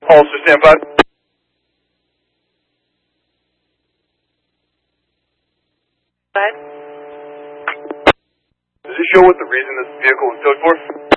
Officer, stand by. What? Does it show what the reason this vehicle was towed for?